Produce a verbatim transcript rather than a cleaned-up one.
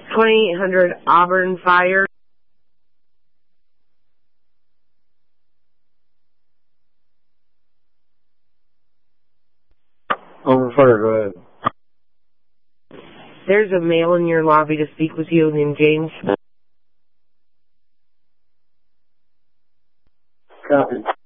twenty-eight hundred Auburn Fire. Auburn Fire, go ahead. There's a male in your lobby to speak with you named James. Copy.